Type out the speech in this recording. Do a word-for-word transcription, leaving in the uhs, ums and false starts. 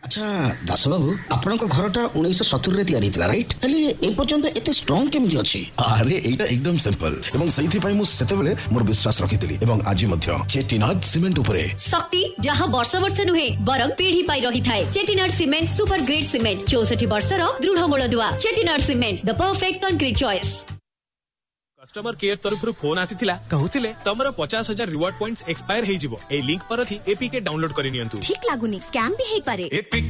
अच्छा दास बाबू आपनक घरटा उन्नीस सत्तर रे तैयारी थिला राइट हेले ए पर्यंत एते स्ट्रांग केमिति अछि? अरे एटा एकदम सिंपल एवं सहीथि पई मु सेतेबेले मोर विश्वास रखितिली एवं आज मध्य चेटिनाड सीमेंट उपरे शक्ति जहां वर्ष वर्ष नुहे बरं पीढ़ी पाई रही थाए। Chettinad cement super grade cement चौसठ वर्ष रो दृढ़ मूलदुआ। Chettinad cement the perfect concrete choice. Customer care तरफ फोन आसीथिला कहउथिले तमरो पचास हजार रिवार्ड पॉइंट्स एक्सपायर हे जिवो ए लिंक पर थी एपीके डाउनलोड करि नियंतु। ठीक लागुनी स्कैम भी हे पारे।